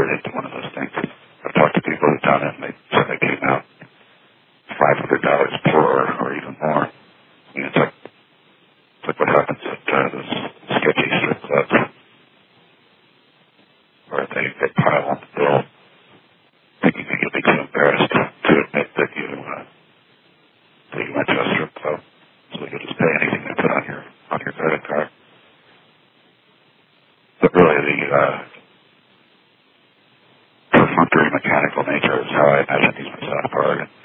lured into one of those things. I've talked to people who've done it, and they said they came out $500 poorer or even more. I mean, it's like what happens at those sketchy strip clubs, where they pile on the bill, thinking that you'll be too embarrassed to admit that you went to a strip club, so you'll just pay anything they put on your credit card. But really, the perfunctory mechanical nature is how I imagine these myself are.